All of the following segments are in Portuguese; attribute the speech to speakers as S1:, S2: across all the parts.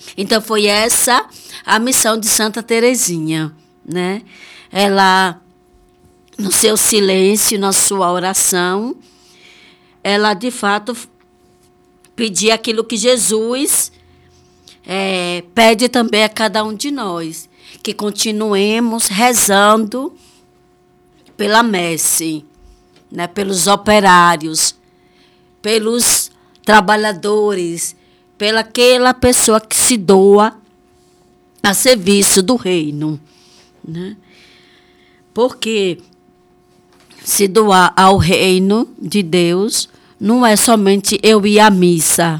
S1: Então, foi essa a missão de Santa Teresinha, né? Ela, no seu silêncio, na sua oração, ela, de fato, pedia aquilo que Jesus pede também a cada um de nós, que continuemos rezando pela messe, né? Pelos operários, pelos trabalhadores, pela aquela pessoa que se doa a serviço do reino, né? Porque se doar ao reino de Deus não é somente eu ir à missa,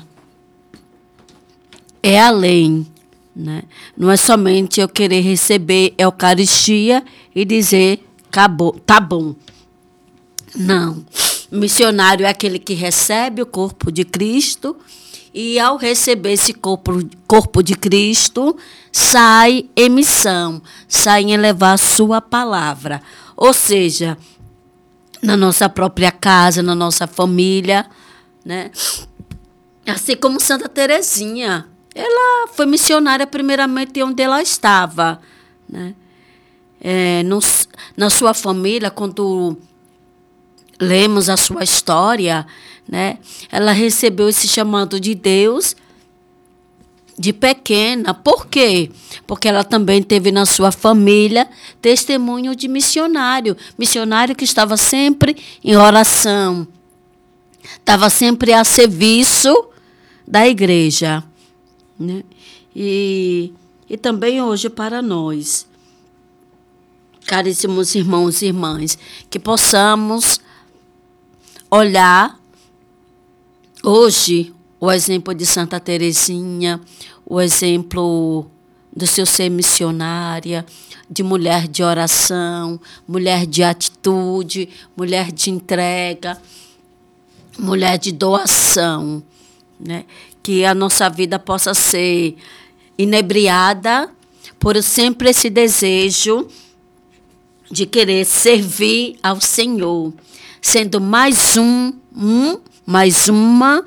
S1: é além, né? Não é somente eu querer receber a Eucaristia e dizer, acabou, tá bom. Não. Missionário é aquele que recebe o corpo de Cristo e, ao receber esse corpo de Cristo, sai em missão, sai em levar a sua palavra. Ou seja, na nossa própria casa, na nossa família, né? Assim como Santa Teresinha. Ela foi missionária primeiramente onde ela estava, né? Na sua família, quando lemos a sua história, né? Ela recebeu esse chamado de Deus de pequena. Por quê? Porque ela também teve na sua família testemunho de missionário que estava sempre em oração, estava sempre a serviço da igreja, né? E também hoje para nós, caríssimos irmãos e irmãs, que possamos olhar hoje o exemplo de Santa Teresinha, o exemplo do seu ser missionária, de mulher de oração, mulher de atitude, mulher de entrega, mulher de doação, né? Que a nossa vida possa ser inebriada por sempre esse desejo de querer servir ao Senhor, sendo mais uma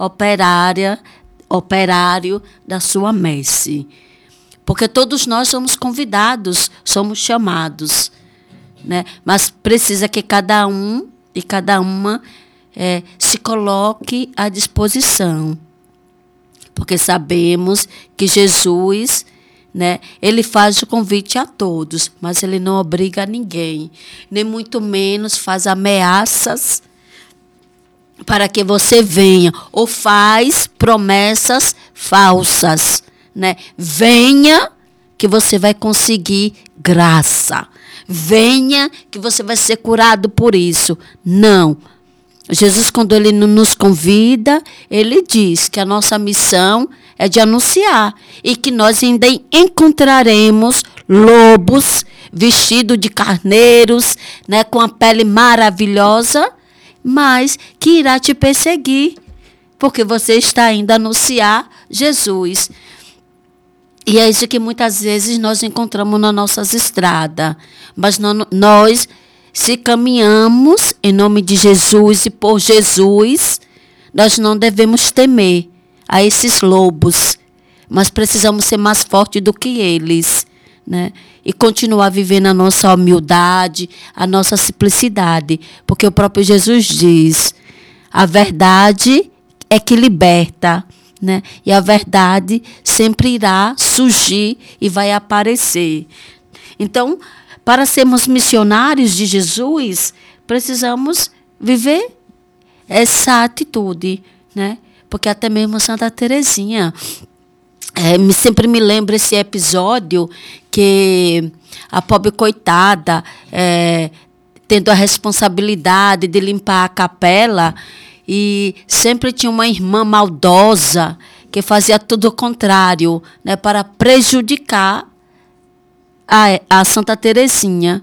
S1: operário da sua messe. Porque todos nós somos convidados, somos chamados, né? Mas precisa que cada um e cada uma se coloque à disposição. Porque sabemos que Jesus, né, ele faz o convite a todos, mas ele não obriga a ninguém, nem muito menos faz ameaças para que você venha, ou faz promessas falsas, né? Venha que você vai conseguir graça. Venha que você vai ser curado por isso. Não. Jesus, quando ele nos convida, ele diz que a nossa missão é de anunciar e que nós ainda encontraremos lobos vestidos de carneiros, né, com a pele maravilhosa, mas que irá te perseguir, porque você está indo anunciar Jesus. E é isso que muitas vezes nós encontramos nas nossas estradas. Mas nós, se caminhamos em nome de Jesus e por Jesus, nós não devemos temer a esses lobos, mas precisamos ser mais fortes do que eles, né? E continuar vivendo a nossa humildade, a nossa simplicidade, porque o próprio Jesus diz, a verdade é que liberta, né? E a verdade sempre irá surgir e vai aparecer. Então, para sermos missionários de Jesus, precisamos viver essa atitude, né? Porque até mesmo Santa Teresinha, sempre me lembra esse episódio que a pobre coitada, tendo a responsabilidade de limpar a capela, e sempre tinha uma irmã maldosa que fazia tudo o contrário, né, para prejudicar a Santa Teresinha.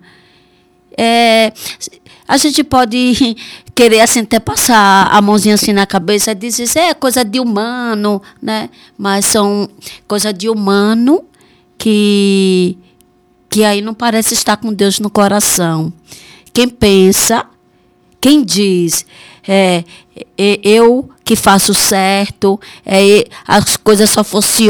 S1: A gente pode querer assim, até passar a mãozinha assim na cabeça e dizer, é coisa de humano, né? Mas são coisa de humano que aí não parece estar com Deus no coração. Quem pensa, quem diz, eu que faço certo, as coisas só funcionam